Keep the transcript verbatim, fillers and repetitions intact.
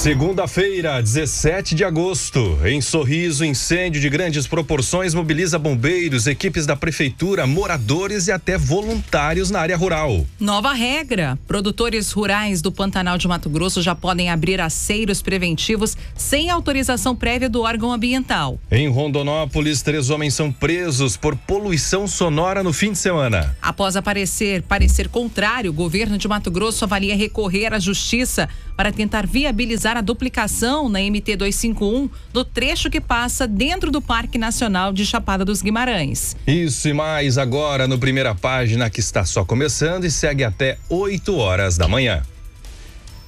Segunda-feira, dezessete de agosto. Em Sorriso, incêndio de grandes proporções mobiliza bombeiros, equipes da prefeitura, moradores e até voluntários na área rural. Nova regra: produtores rurais do Pantanal de Mato Grosso já podem abrir aceiros preventivos sem autorização prévia do órgão ambiental. Em Rondonópolis, três homens são presos por poluição sonora no fim de semana. Após aparecer parecer contrário, o governo de Mato Grosso avalia recorrer à justiça para tentar viabilizar a duplicação na M T duzentos e cinquenta e um do trecho que passa dentro do Parque Nacional de Chapada dos Guimarães. Isso e mais agora no Primeira Página, que está só começando e segue até oito horas da manhã.